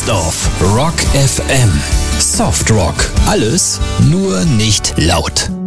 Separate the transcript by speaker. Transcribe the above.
Speaker 1: Best of Rock FM. Soft Rock. Alles, nur nicht laut.